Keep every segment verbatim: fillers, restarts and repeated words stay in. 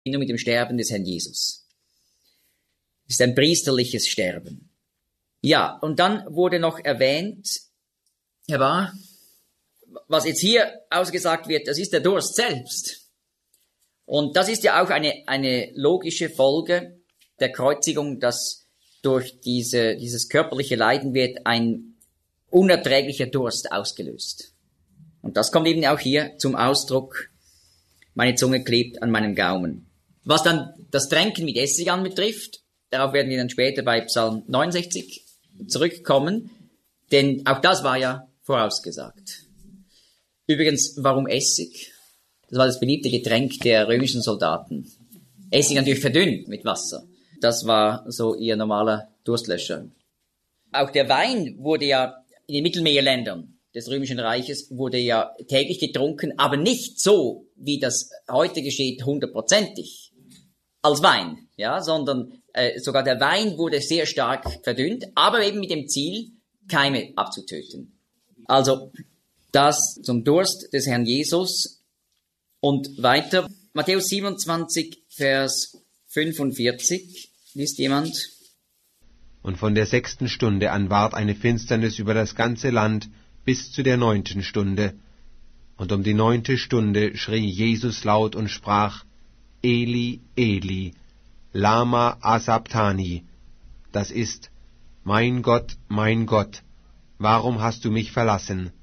nur mit dem Sterben des Herrn Jesus. Es ist ein priesterliches Sterben. Ja, und dann wurde noch erwähnt, Herr Bahr, was jetzt hier ausgesagt wird, das ist der Durst selbst. Und das ist ja auch eine, eine logische Folge der Kreuzigung, dass durch diese, dieses körperliche Leiden wird ein unerträglicher Durst ausgelöst. Und das kommt eben auch hier zum Ausdruck, meine Zunge klebt an meinem Gaumen. Was dann das Tränken mit Essig anbetrifft, darauf werden wir dann später bei Psalm neunundsechzig zurückkommen, denn auch das war ja vorausgesagt. Übrigens, warum Essig? Das war das beliebte Getränk der römischen Soldaten. Essig natürlich verdünnt mit Wasser. Das war so ihr normaler Durstlöscher. Auch der Wein wurde ja in den Mittelmeerländern des Römischen Reiches wurde ja täglich getrunken, aber nicht so, wie das heute geschieht, hundertprozentig als Wein, ja, sondern äh, sogar der Wein wurde sehr stark verdünnt, aber eben mit dem Ziel, Keime abzutöten. Also das zum Durst des Herrn Jesus. Und weiter, Matthäus siebenundzwanzig, Vers fünfundvierzig, liest jemand? Und von der sechsten Stunde an ward eine Finsternis über das ganze Land bis zu der neunten Stunde. Und um die neunte Stunde schrie Jesus laut und sprach, Eli, Eli, lama asabtani, das ist, mein Gott, mein Gott, warum hast du mich verlassen?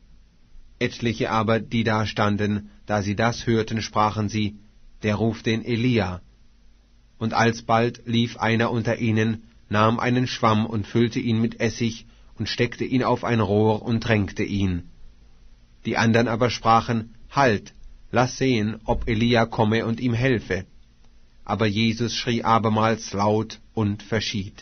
Etliche aber, die da standen, da sie das hörten, sprachen sie, der ruft den Elia. Und alsbald lief einer unter ihnen, nahm einen Schwamm und füllte ihn mit Essig und steckte ihn auf ein Rohr und tränkte ihn. Die andern aber sprachen, Halt, lass sehen, ob Elia komme und ihm helfe. Aber Jesus schrie abermals laut und verschied.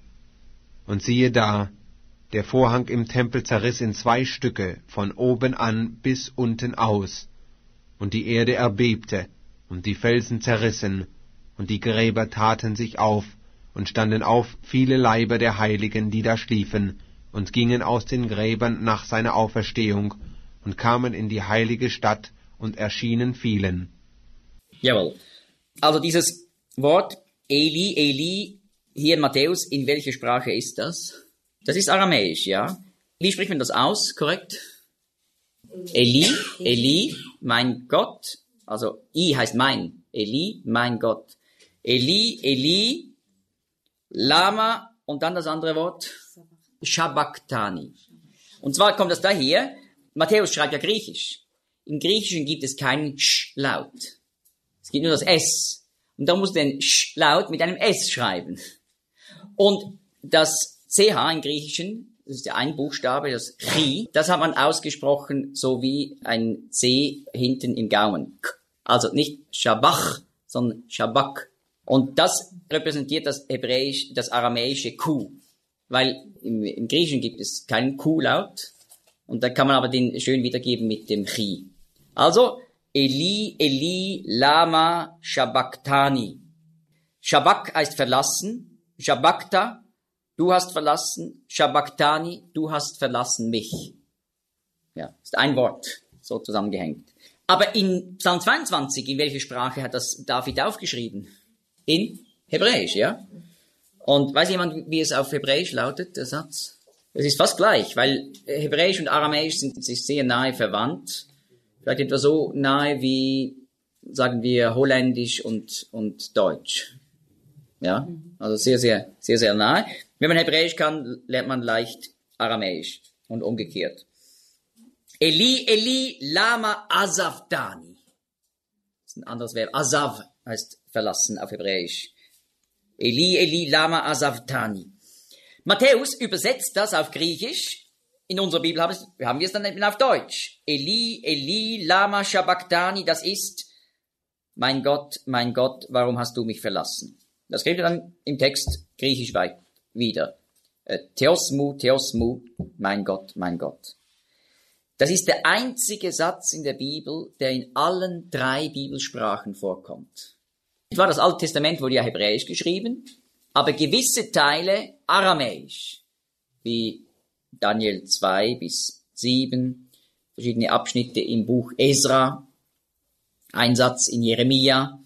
Und siehe da, der Vorhang im Tempel zerriss in zwei Stücke, von oben an bis unten aus, und die Erde erbebte, und die Felsen zerrissen, und die Gräber taten sich auf, und standen auf viele Leiber der Heiligen, die da schliefen, und gingen aus den Gräbern nach seiner Auferstehung, und kamen in die heilige Stadt, und erschienen vielen. Jawohl. Also dieses Wort Eli, Eli, hier in Matthäus, in welcher Sprache ist das? Das ist aramäisch, ja. Wie spricht man das aus, korrekt? Eli, Eli, mein Gott, also I heißt mein, Eli, mein Gott. Eli, Eli, Lama und dann das andere Wort, Shabachthani. Und zwar kommt das daher, Matthäus schreibt ja Griechisch. Im Griechischen gibt es keinen Sch-Laut. Es gibt nur das S. Und da muss den Sch-Laut mit einem S schreiben. Und das C H im Griechischen, das ist der ein Buchstabe, das Chi, das hat man ausgesprochen so wie ein C hinten im Gaumen. Also nicht Shabach, sondern Shabak. Und das repräsentiert das Hebräisch, das aramäische Q. Weil im, im Griechischen gibt es keinen Q-Laut. Und da kann man aber den schön wiedergeben mit dem Chi. Also, Eli, Eli, lama Shabachthani. Shabak heißt verlassen. Shabachta, du hast verlassen. Shabachthani, du hast verlassen mich. Ja, ist ein Wort, so zusammengehängt. Aber in Psalm zweiundzwanzig, in welcher Sprache hat das David aufgeschrieben? In Hebräisch, ja? Und weiß jemand, wie es auf Hebräisch lautet, der Satz? Es ist fast gleich, weil Hebräisch und Aramäisch sind sich sehr nahe verwandt. Vielleicht etwa so nahe wie, sagen wir, Holländisch und, und Deutsch. Ja, also sehr, sehr, sehr, sehr nahe. Wenn man Hebräisch kann, lernt man leicht Aramäisch und umgekehrt. Eli, Eli, lama asavtani. Das ist ein anderes Verb. Asav heißt verlassen auf Hebräisch. Eli, Eli, lama asavtani. Matthäus übersetzt das auf Griechisch. In unserer Bibel haben, es, haben wir es dann eben auf Deutsch. Eli, Eli, lama shabachthani, das ist, mein Gott, mein Gott, warum hast du mich verlassen? Das kriegt ihr dann im Text griechisch weit wieder. Äh, Theosmu, Theosmu, mein Gott, mein Gott. Das ist der einzige Satz in der Bibel, der in allen drei Bibelsprachen vorkommt. Zwar das Alte Testament wurde ja hebräisch geschrieben, aber gewisse Teile aramäisch, wie Daniel zwei bis sieben, verschiedene Abschnitte im Buch Esra, ein Satz in Jeremia,